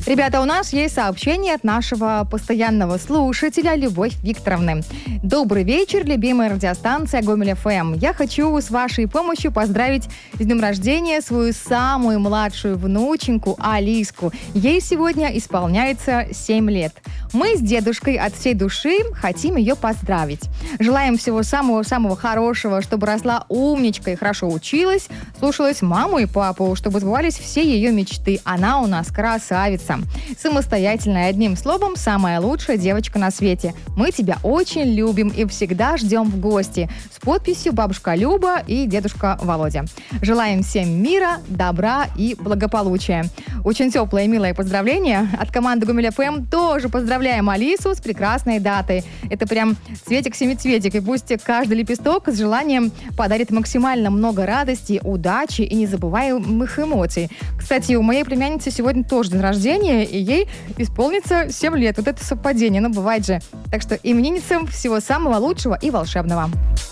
Ребята, у нас есть сообщение от нашего постоянного слушателя Любовь Викторовны. Добрый вечер, любимая радиостанция Гомель ФМ. Я хочу с вашей помощью поздравить с днем рождения свою самую младшую внученьку Алиску. Ей сегодня исполняется 7 лет. Мы с дедушкой от всей души хотим ее поздравить. Желаем всего самого-самого хорошего, чтобы росла умничкой, хорошо училась, слушалась маму и папу, чтобы сбывались все ее мечты. Она у нас красавица. Самостоятельная, одним словом, самая лучшая девочка на свете. Мы тебя очень любим и всегда ждем в гости. С подписью бабушка Люба и дедушка Володя. Желаем всем мира, добра и благополучия. Очень теплое и милое поздравление. От команды Гомель ФМ тоже поздравляем Алису с прекрасной датой. Это прям цветик-семицветик. И пусть каждый лепесток с желанием подарит максимально много радости, удачи и незабываемых эмоций. Кстати, у моей племянницы сегодня тоже день рождения, и ей исполнится 7 лет. Вот это совпадение, но бывает же. Так что именинницам всего самого лучшего и волшебного.